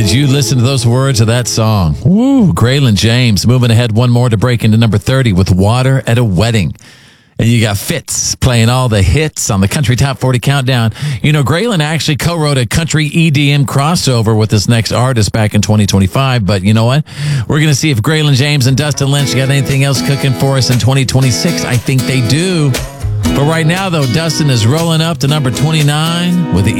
Did you listen to those words of that song? Woo, Graylin James moving ahead one more to break into number 30 with Water at a Wedding. And you got Fitz playing all the hits on the Country Top 40 Countdown. You know, Graylin actually co-wrote a country EDM crossover with this next artist back in 2025. But you know what? We're going to see if Graylin James and Dustin Lynch got anything else cooking for us in 2026. I think they do. But right now, though, Dustin is rolling up to number 29 with the